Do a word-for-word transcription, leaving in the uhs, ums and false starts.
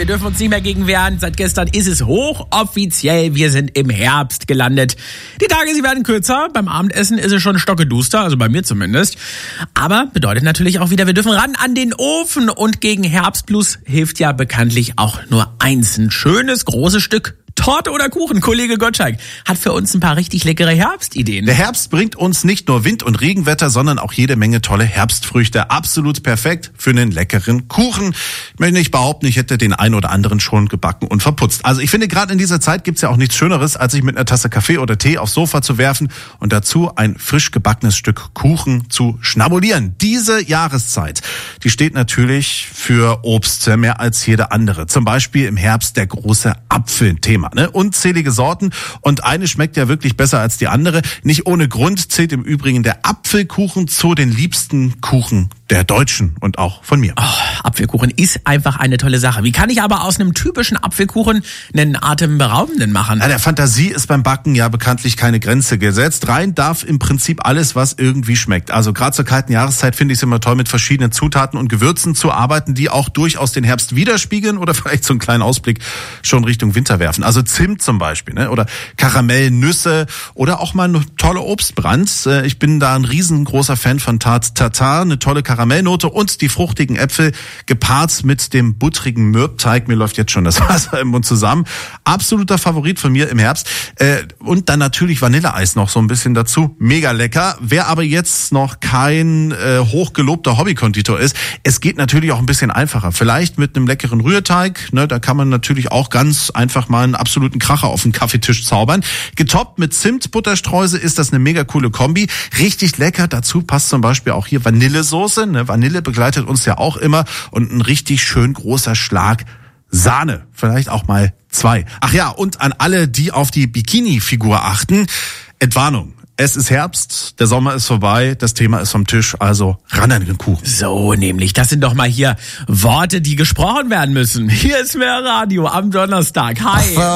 wir dürfen uns nicht mehr gegen wehren. Seit gestern ist es hochoffiziell. Wir sind im Herbst gelandet. Die Tage, sie werden kürzer. Beim Abendessen ist es schon stockeduster, also bei mir zumindest. Aber bedeutet natürlich auch wieder, wir dürfen ran an den Ofen. Und gegen Herbstblues hilft ja bekanntlich auch nur eins. Ein schönes, großes Stück Torte oder Kuchen. Kollege Gottschalk hat für uns ein paar richtig leckere Herbstideen. Der Herbst bringt uns nicht nur Wind- und Regenwetter, sondern auch jede Menge tolle Herbstfrüchte. Absolut perfekt für einen leckeren Kuchen. Ich möchte nicht behaupten, ich hätte den einen oder anderen schon gebacken und verputzt. Also ich finde, gerade in dieser Zeit gibt's ja auch nichts Schöneres, als sich mit einer Tasse Kaffee oder Tee aufs Sofa zu werfen und dazu ein frisch gebackenes Stück Kuchen zu schnabulieren. Diese Jahreszeit, die steht natürlich für Obst mehr als jede andere. Zum Beispiel im Herbst der große Apfelthema. Ne? Unzählige Sorten und eine schmeckt ja wirklich besser als die andere. Nicht ohne Grund zählt im Übrigen der Apfelkuchen zu den liebsten Kuchen der Deutschen und auch von mir. Oh, Apfelkuchen ist einfach eine tolle Sache. Wie kann ich aber aus einem typischen Apfelkuchen einen atemberaubenden machen? Na, der Fantasie ist beim Backen ja bekanntlich keine Grenze gesetzt. Rein darf im Prinzip alles, was irgendwie schmeckt. Also gerade zur kalten Jahreszeit finde ich es immer toll, mit verschiedenen Zutaten und Gewürzen zu arbeiten, die auch durchaus den Herbst widerspiegeln oder vielleicht so einen kleinen Ausblick schon Richtung Winter werfen. Also Zimt zum Beispiel, ne? Oder Karamellnüsse oder auch mal eine tolle Obstbrand. Ich bin da ein riesengroßer Fan von Tarte Tatin, eine tolle Karamellnote und die fruchtigen Äpfel gepaart mit dem buttrigen Mürbteig. Mir läuft jetzt schon das Wasser im Mund zusammen. Absoluter Favorit von mir im Herbst. Und dann natürlich Vanilleeis noch so ein bisschen dazu. Mega lecker. Wer aber jetzt noch kein äh, hochgelobter Hobbykonditor ist, es geht natürlich auch ein bisschen einfacher. Vielleicht mit einem leckeren Rührteig. Ne, da kann man natürlich auch ganz einfach mal einen absoluten Kracher auf den Kaffeetisch zaubern. Getoppt mit Zimt-Butterstreusel ist das eine mega coole Kombi. Richtig lecker. Dazu passt zum Beispiel auch hier Vanillesoße. Ne, Vanille begleitet uns ja auch immer. Und ein richtig schön großer Schlag Sahne. Vielleicht auch mal zwei. Ach ja, und an alle, die auf die Bikini-Figur achten, Entwarnung. Es ist Herbst, der Sommer ist vorbei, das Thema ist vom Tisch, also ran an den Kuchen. So nämlich, das sind doch mal hier Worte, die gesprochen werden müssen. Hier ist mehr Radio am Donnerstag. Hi.